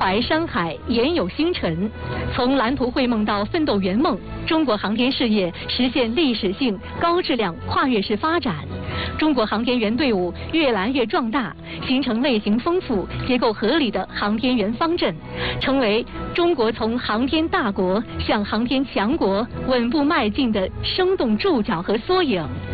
怀山海，言有星辰。从蓝图绘梦到奋斗圆梦，中国航天事业实现历史性、高质量跨越式发展。中国航天员队伍越来越壮大，形成类型丰富、结构合理的航天员方阵，成为中国从航天大国向航天强国稳步迈进的生动注脚和缩影。